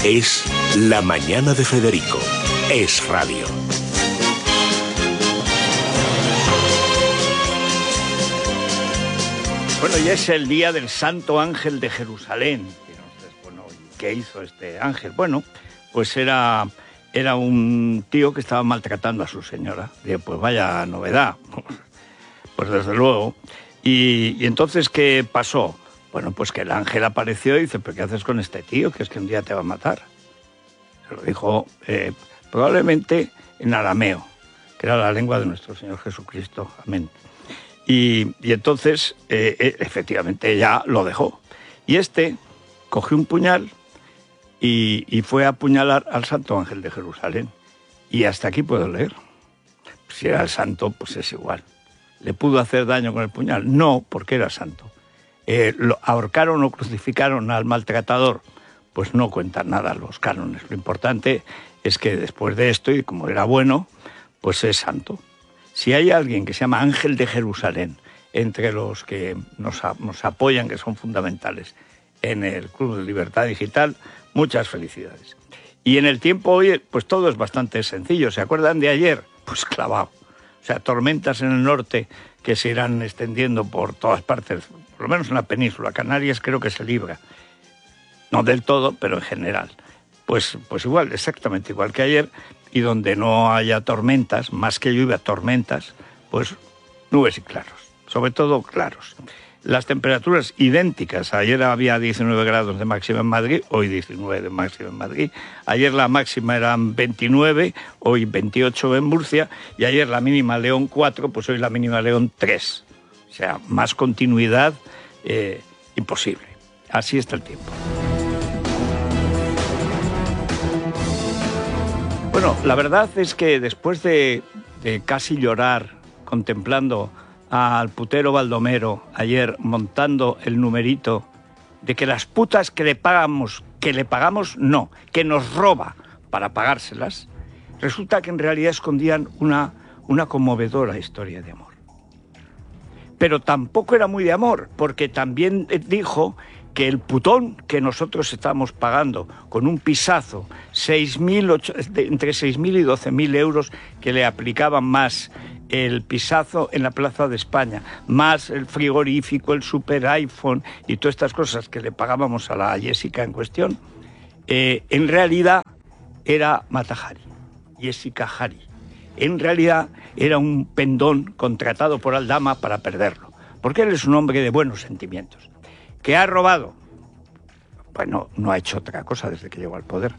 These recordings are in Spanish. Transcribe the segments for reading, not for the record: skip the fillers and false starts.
Es La Mañana de Federico. Es radio. Bueno, y es el día del Santo Ángel de Jerusalén. Bueno, ¿qué hizo este ángel? Bueno, pues era un tío que estaba maltratando a su señora. Digo, pues vaya novedad. Pues desde luego. Y entonces, ¿qué pasó? Bueno, pues que el ángel apareció y dice, ¿pero qué haces con este tío? Que es que un día te va a matar. Se lo dijo probablemente en arameo, que era la lengua de nuestro Señor Jesucristo. Amén. Y entonces, efectivamente, ya lo dejó. Y este cogió un puñal y fue a apuñalar al Santo Ángel de Jerusalén. Y hasta aquí puedo leer. Si era el santo, pues es igual. ¿Le pudo hacer daño con el puñal? No, porque era santo. ¿Lo ahorcaron o crucificaron al maltratador? Pues no cuentan nada los cánones. Lo importante es que después de esto, y como era bueno, pues es santo. Si hay alguien que se llama Ángel de Jerusalén, entre los que nos apoyan, que son fundamentales en el Club de Libertad Digital, muchas felicidades. Y en el tiempo hoy, pues todo es bastante sencillo. ¿Se acuerdan de ayer? Pues clavado. O sea, tormentas en el norte que se irán extendiendo por todas partes, por lo menos en la península. Canarias creo que se libra. No del todo, pero en general. Pues igual, exactamente igual que ayer. Y donde no haya tormentas, más que lluvia, tormentas, pues nubes y claros. Sobre todo claros. Las temperaturas idénticas. Ayer había 19 grados de máxima en Madrid, hoy 19 de máxima en Madrid. Ayer la máxima eran 29, hoy 28 en Murcia. Y ayer la mínima León 4, pues hoy la mínima León 3. O sea, más continuidad imposible. Así está el tiempo. Bueno, la verdad es que después de casi llorar contemplando al putero Baldomero ayer montando el numerito de que las putas que le pagamos no, que nos roba para pagárselas, resulta que en realidad escondían una conmovedora historia de amor. Pero tampoco era muy de amor, porque también dijo que el putón que nosotros estamos pagando con un pisazo, entre 6.000 y 12.000 euros que le aplicaban más el pisazo en la Plaza de España, más el frigorífico, el super iPhone y todas estas cosas que le pagábamos a la Jessica en cuestión, en realidad era Mata Hari, Jessica Hari. En realidad era un pendón contratado por Aldama para perderlo, porque él es un hombre de buenos sentimientos. ¿Que ha robado? Bueno, no ha hecho otra cosa desde que llegó al poder.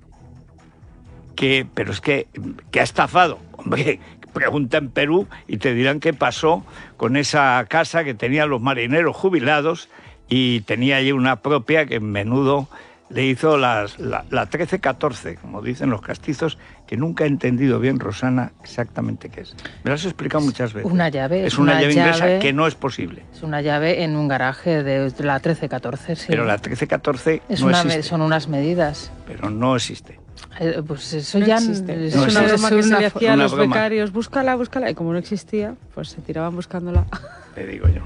Pero es que ha estafado. Hombre, pregunta en Perú y te dirán qué pasó con esa casa que tenían los marineros jubilados y tenía allí una propia que en menudo le hizo la 13-14, como dicen los castizos, que nunca he entendido bien, Rosana, exactamente qué es. Me lo has explicado muchas veces. Una llave. Es una llave inglesa que no es posible. Es una llave en un garaje de la 13-14, sí. Pero la 13-14 no existe. Son unas medidas. Pero no existe. Pues eso no ya existe. Es una broma que se le hacía a los becarios. Búscala, y como no existía, pues se tiraban buscándola. Te digo yo.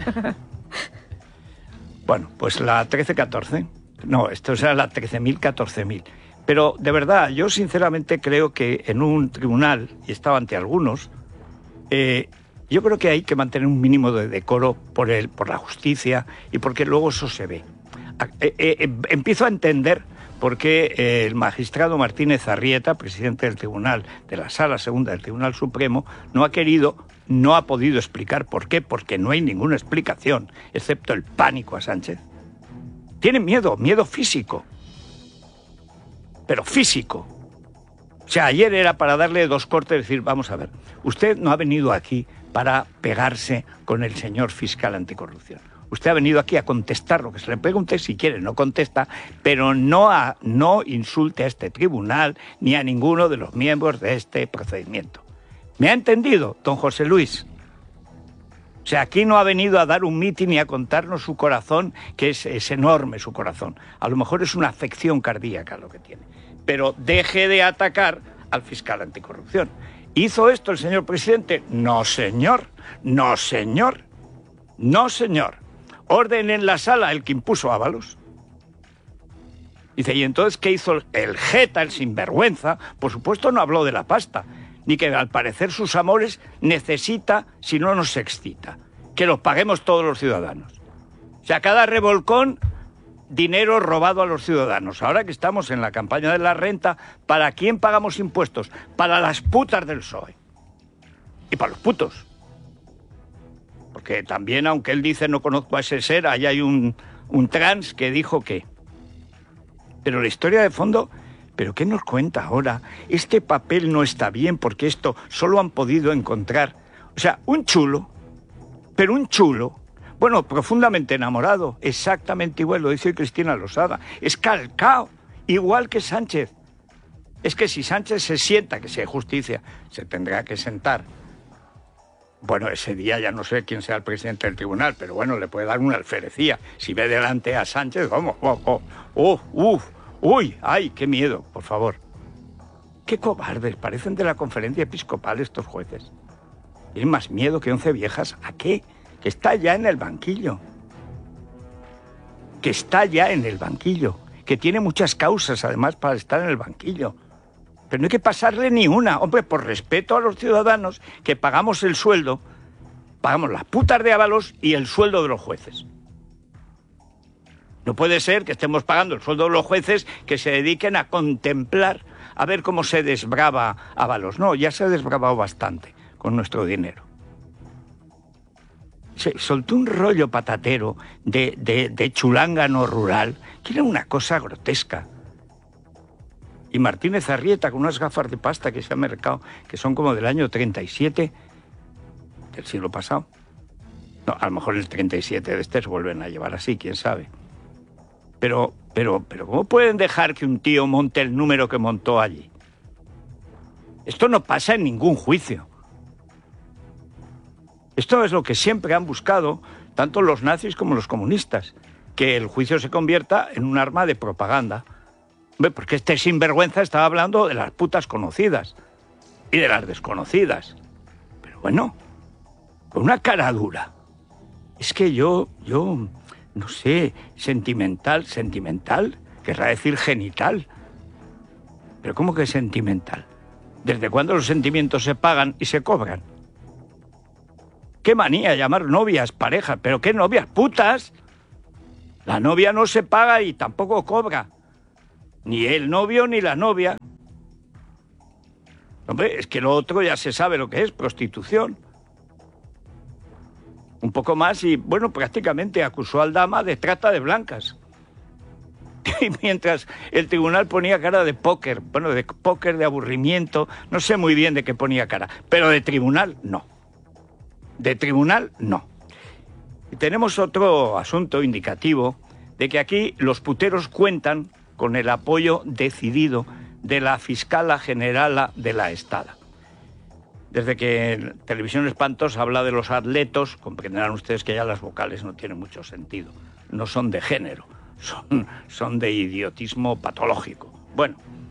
Bueno, pues la 13-14... No, esto era la 13.000, 14.000. Pero de verdad, yo sinceramente creo que en un tribunal, y estaba ante algunos, yo creo que hay que mantener un mínimo de decoro por la justicia y porque luego eso se ve. Empiezo a entender por qué el magistrado Martínez Arrieta, presidente del tribunal, de la Sala Segunda del Tribunal Supremo, no ha podido explicar por qué, porque no hay ninguna explicación, excepto el pánico a Sánchez. Tienen miedo físico, pero físico. O sea, ayer era para darle 2 cortes y decir, vamos a ver, usted no ha venido aquí para pegarse con el señor fiscal anticorrupción. Usted ha venido aquí a contestar lo que se le pregunte, si quiere no contesta, pero no insulte a este tribunal ni a ninguno de los miembros de este procedimiento. ¿Me ha entendido, don José Luis? O sea, aquí no ha venido a dar un mitin y a contarnos su corazón, que es enorme su corazón. A lo mejor es una afección cardíaca lo que tiene. Pero deje de atacar al fiscal anticorrupción. ¿Hizo esto el señor presidente? No, señor. No, señor. No, señor. Orden en la sala el que impuso Ábalos. Dice, ¿y entonces qué hizo el jeta, el sinvergüenza? Por supuesto no habló de la pasta, ni que al parecer sus amores necesita, si no nos excita, que los paguemos todos los ciudadanos. O sea, cada revolcón, dinero robado a los ciudadanos. Ahora que estamos en la campaña de la renta, ¿para quién pagamos impuestos? Para las putas del PSOE. Y para los putos. Porque también, aunque él dice no conozco a ese ser, ahí hay un trans que dijo que... Pero la historia de fondo, ¿pero qué nos cuenta ahora? Este papel no está bien porque esto solo han podido encontrar. O sea, un chulo, pero un chulo, bueno, profundamente enamorado, exactamente igual, lo dice Cristina Losada, es calcao, igual que Sánchez. Es que si Sánchez se sienta, que sea justicia, se tendrá que sentar. Bueno, ese día ya no sé quién sea el presidente del tribunal, pero bueno, le puede dar una alferecía. Si ve delante a Sánchez, vamos, uy, ay, qué miedo, por favor. Qué cobardes, parecen de la conferencia episcopal estos jueces. Tienen más miedo que 11 viejas. ¿A qué? Que está ya en el banquillo. Que está ya en el banquillo. Que tiene muchas causas, además, para estar en el banquillo. Pero no hay que pasarle ni una. Hombre, por respeto a los ciudadanos que pagamos el sueldo, pagamos las putas de Ábalos y el sueldo de los jueces. No puede ser que estemos pagando el sueldo de los jueces que se dediquen a contemplar, a ver cómo se desbrava Ábalos. No, ya se ha desbravado bastante con nuestro dinero. Se soltó un rollo patatero de chulángano rural, que era una cosa grotesca. Y Martínez Arrieta con unas gafas de pasta que se ha mercado, que son como del año 37 del siglo pasado. No, a lo mejor el 37 de este se vuelven a llevar así, quién sabe. Pero, ¿cómo pueden dejar que un tío monte el número que montó allí? Esto no pasa en ningún juicio. Esto es lo que siempre han buscado, tanto los nazis como los comunistas, que el juicio se convierta en un arma de propaganda. Porque este sinvergüenza estaba hablando de las putas conocidas y de las desconocidas. Pero bueno, con una cara dura. Es que yo, no sé, sentimental, querrá decir genital. ¿Pero cómo que sentimental? ¿Desde cuándo los sentimientos se pagan y se cobran? ¡Qué manía llamar novias, parejas! ¿Pero qué novias? ¡Putas! La novia no se paga y tampoco cobra. Ni el novio ni la novia. Hombre, es que lo otro ya se sabe lo que es, prostitución. Un poco más y, bueno, prácticamente acusó al Dama de trata de blancas. Y mientras el tribunal ponía cara de póker, bueno, de póker, de aburrimiento, no sé muy bien de qué ponía cara, pero de tribunal no. De tribunal no. Y tenemos otro asunto indicativo de que aquí los puteros cuentan con el apoyo decidido de la fiscala generala de la Estada. Desde que en Televisión Espantosa habla de los atletos, comprenderán ustedes que ya las vocales no tienen mucho sentido. No son de género, son de idiotismo patológico. Bueno,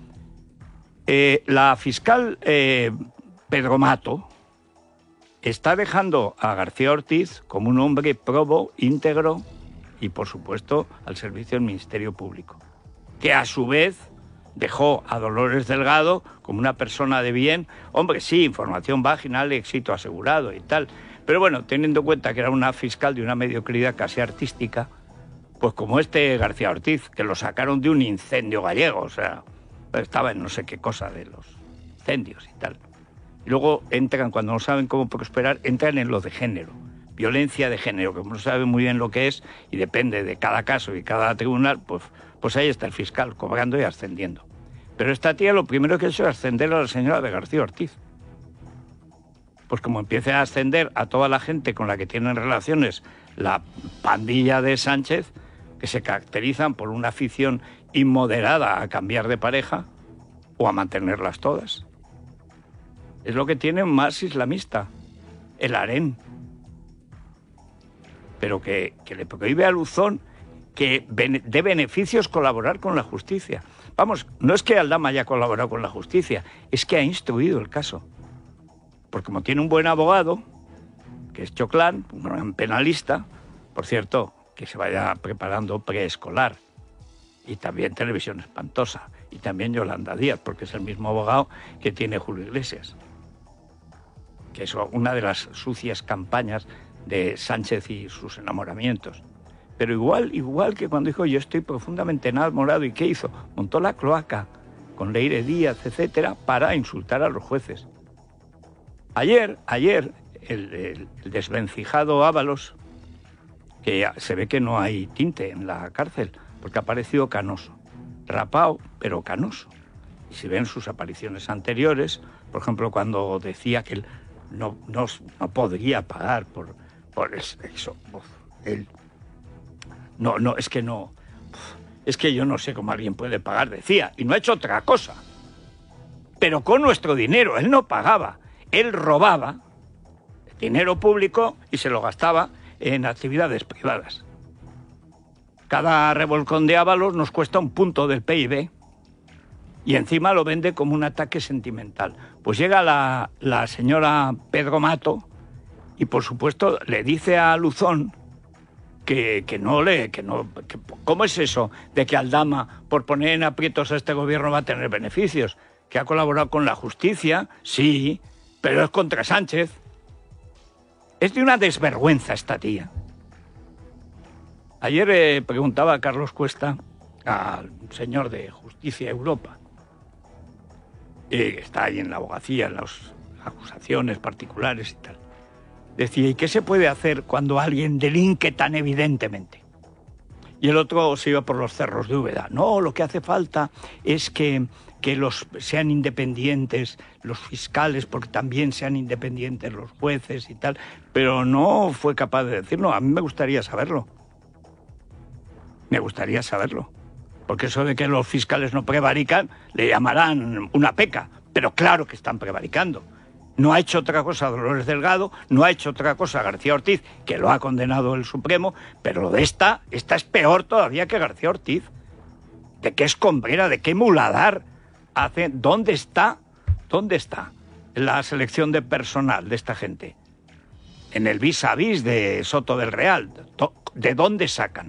la fiscal Pedro Mato está dejando a García Ortiz como un hombre probo, íntegro y, por supuesto, al servicio del Ministerio Público, que a su vez dejó a Dolores Delgado como una persona de bien. Hombre, sí, información vaginal, éxito asegurado y tal. Pero bueno, teniendo en cuenta que era una fiscal de una mediocridad casi artística, pues como García Ortiz, que lo sacaron de un incendio gallego, o sea, estaba en no sé qué cosa de los incendios y tal. Y luego entran, cuando no saben cómo prosperar, entran en lo de género, violencia de género, que no saben muy bien lo que es y depende de cada caso y cada tribunal, pues ahí está el fiscal, cobrando y ascendiendo. Pero esta tía lo primero que ha hecho es ascender a la señora de García Ortiz. Pues como empiece a ascender a toda la gente con la que tienen relaciones la pandilla de Sánchez, que se caracterizan por una afición inmoderada a cambiar de pareja o a mantenerlas todas. Es lo que tiene más islamista, el harén. Pero que le prohíbe a Luzón que de beneficios colaborar con la justicia. Vamos, no es que Aldama haya colaborado con la justicia, es que ha instruido el caso. Porque como tiene un buen abogado, que es Choclán, un gran penalista, por cierto, que se vaya preparando preescolar. Y también Televisión Espantosa. Y también Yolanda Díaz, porque es el mismo abogado que tiene Julio Iglesias. Que es una de las sucias campañas de Sánchez y sus enamoramientos. Pero igual que cuando dijo yo estoy profundamente enamorado, ¿y qué hizo? Montó la cloaca con Leire Díaz, etcétera, para insultar a los jueces. Ayer el desvencijado Ábalos, que se ve que no hay tinte en la cárcel, porque ha aparecido canoso, rapado, pero canoso. Y si ven sus apariciones anteriores, por ejemplo, cuando decía que él no podría pagar por eso, él... No, es que yo no sé cómo alguien puede pagar, decía, y no ha hecho otra cosa. Pero con nuestro dinero, él no pagaba, él robaba dinero público y se lo gastaba en actividades privadas. Cada revolcón de Ábalos nos cuesta 1 punto del PIB y encima lo vende como un ataque sentimental. Pues llega la señora Pedro Mato y por supuesto le dice a Luzón ¿cómo es eso de que Aldama, por poner en aprietos a este gobierno, va a tener beneficios? Que ha colaborado con la justicia, sí, pero es contra Sánchez. Es de una desvergüenza esta tía. Ayer preguntaba a Carlos Cuesta, al señor de Justicia Europa, está ahí en la abogacía, en las acusaciones particulares y tal. Decía, ¿y qué se puede hacer cuando alguien delinque tan evidentemente? Y el otro se iba por los cerros de Úbeda. No, lo que hace falta es que sean independientes los fiscales, porque también sean independientes los jueces y tal. Pero no fue capaz de decirlo. A mí me gustaría saberlo. Me gustaría saberlo. Porque eso de que los fiscales no prevarican, le llamarán una peca. Pero claro que están prevaricando. No ha hecho otra cosa Dolores Delgado, no ha hecho otra cosa García Ortiz, que lo ha condenado el Supremo, pero lo de esta es peor todavía que García Ortiz. ¿De qué escombrera, de qué muladar hace? ¿Dónde está la selección de personal de esta gente? En el vis a vis de Soto del Real. ¿De dónde sacan?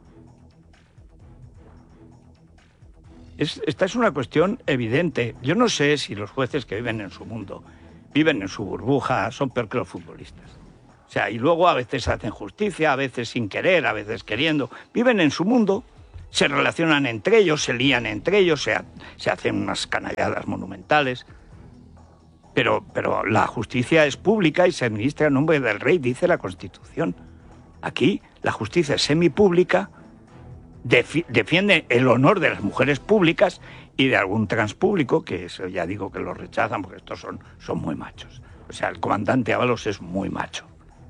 Esta es una cuestión evidente. Yo no sé si los jueces que viven en su mundo, viven en su burbuja, son peor que los futbolistas. O sea, y luego a veces hacen justicia, a veces sin querer, a veces queriendo. Viven en su mundo, se relacionan entre ellos, se lían entre ellos, se hacen unas canalladas monumentales. Pero la justicia es pública y se administra en nombre del rey, dice la Constitución. Aquí la justicia es semipública, defiende el honor de las mujeres públicas y de algún transpúblico, que eso ya digo que lo rechazan porque estos son muy machos. O sea, el comandante Ábalos es muy macho.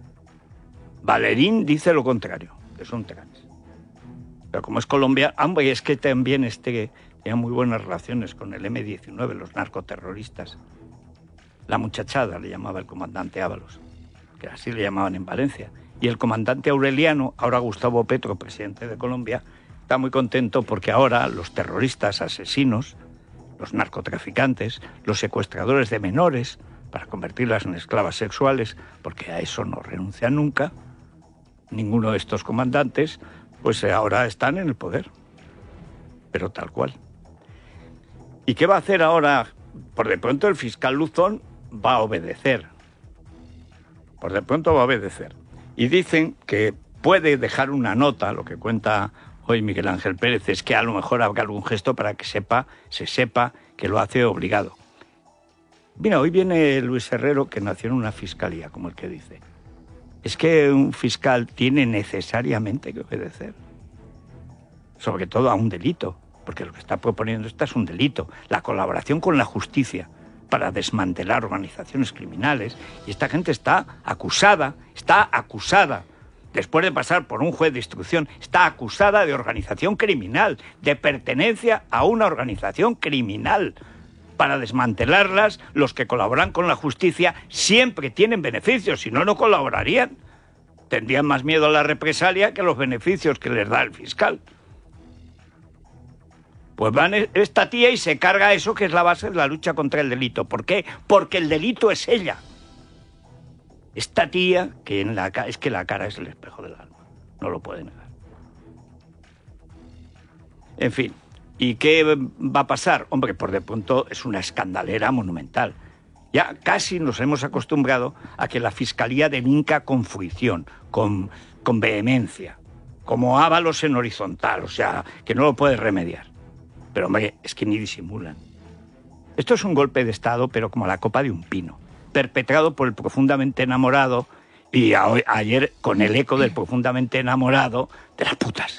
Valerín dice lo contrario, que es un trans. Pero como es colombiano, hombre, es que también tenía muy buenas relaciones con el M-19, los narcoterroristas. La muchachada le llamaba el comandante Ábalos, que así le llamaban en Valencia. Y el comandante Aureliano, ahora Gustavo Petro, presidente de Colombia, está muy contento porque ahora los terroristas, asesinos, los narcotraficantes, los secuestradores de menores, para convertirlas en esclavas sexuales, porque a eso no renuncian nunca, ninguno de estos comandantes, pues ahora están en el poder. Pero tal cual. ¿Y qué va a hacer ahora? Por de pronto el fiscal Luzón va a obedecer. Por de pronto va a obedecer. Y dicen que puede dejar una nota, lo que cuenta hoy Miguel Ángel Pérez, es que a lo mejor haga algún gesto para que se sepa que lo hace obligado. Mira, hoy viene Luis Herrero, que nació en una fiscalía, como el que dice. Es que un fiscal tiene necesariamente que obedecer. Sobre todo a un delito, porque lo que está proponiendo esta es un delito. La colaboración con la justicia para desmantelar organizaciones criminales. Y esta gente está acusada, después de pasar por un juez de instrucción, está acusada de organización criminal, de pertenencia a una organización criminal. Para desmantelarlas, los que colaboran con la justicia siempre tienen beneficios, si no, no colaborarían. Tendrían más miedo a la represalia que a los beneficios que les da el fiscal. Pues van esta tía y se carga eso que es la base de la lucha contra el delito. ¿Por qué? Porque el delito es ella. Esta tía, es que la cara es el espejo del alma. No lo puede negar. En fin, ¿y qué va a pasar? Hombre, por de pronto es una escandalera monumental. Ya casi nos hemos acostumbrado a que la Fiscalía delinca con fruición, con vehemencia, como Ábalos en horizontal, o sea, que no lo puede remediar. Pero, hombre, es que ni disimulan. Esto es un golpe de Estado, pero como la copa de un pino, perpetrado por el profundamente enamorado y ayer con el eco del profundamente enamorado de las putas.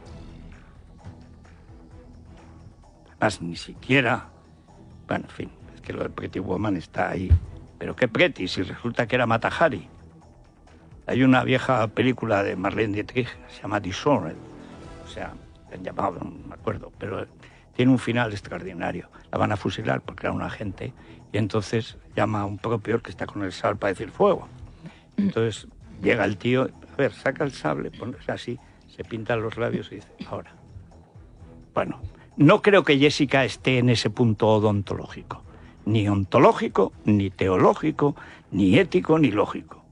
Además, ni siquiera... Bueno, en fin, es que lo del Pretty Woman está ahí. Pero qué Pretty, si resulta que era Mata Hari. Hay una vieja película de Marlene Dietrich, se llama Dishonored. O sea, la han llamado, no me acuerdo, pero tiene un final extraordinario. La van a fusilar porque era un agente y entonces llama a un propio que está con el sable para decir fuego. Entonces llega el tío, a ver, saca el sable, ponerse así, se pinta los labios y dice, ahora. Bueno, no creo que Jessica esté en ese punto odontológico. Ni ontológico, ni teológico, ni ético, ni lógico.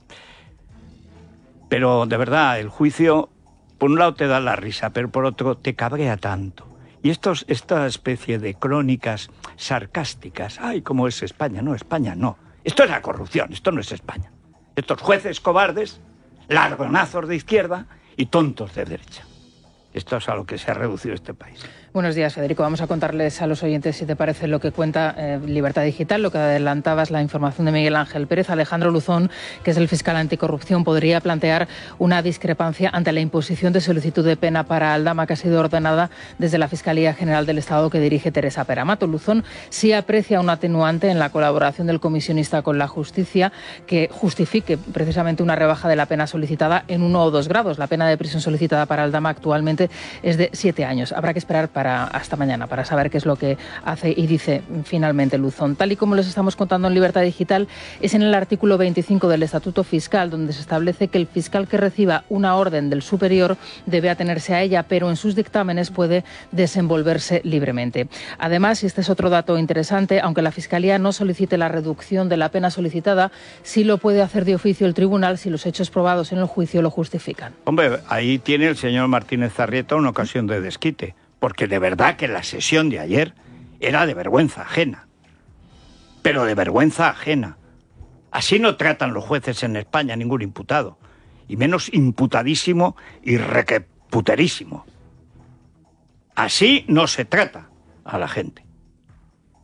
Pero de verdad, el juicio, por un lado te da la risa, pero por otro te cabrea tanto. Y esta especie de crónicas sarcásticas, ay, ¿cómo es España? No, España no. Esto es la corrupción, esto no es España. Estos jueces cobardes, ladronazos de izquierda y tontos de derecha. Esto es a lo que se ha reducido este país. Buenos días, Federico. Vamos a contarles a los oyentes, si te parece, lo que cuenta Libertad Digital, lo que adelantabas, la información de Miguel Ángel Pérez. Alejandro Luzón, que es el fiscal anticorrupción, podría plantear una discrepancia ante la imposición de solicitud de pena para Aldama, que ha sido ordenada desde la Fiscalía General del Estado que dirige Teresa Peramato. Luzón sí aprecia un atenuante en la colaboración del comisionista con la justicia que justifique precisamente una rebaja de la pena solicitada en 1 o 2 grados. La pena de prisión solicitada para Aldama actualmente es de 7 años. Habrá que esperar hasta mañana para saber qué es lo que hace y dice finalmente Luzón. Tal y como les estamos contando en Libertad Digital, es en el artículo 25 del Estatuto Fiscal donde se establece que el fiscal que reciba una orden del superior debe atenerse a ella, pero en sus dictámenes puede desenvolverse libremente. Además, y este es otro dato interesante, aunque la Fiscalía no solicite la reducción de la pena solicitada, sí lo puede hacer de oficio el tribunal si los hechos probados en el juicio lo justifican. Hombre, ahí tiene el señor Martínez Zarrieta una ocasión de desquite. Porque de verdad que la sesión de ayer era de vergüenza ajena. Pero de vergüenza ajena. Así no tratan los jueces en España a ningún imputado. Y menos imputadísimo y requeputerísimo. Así no se trata a la gente.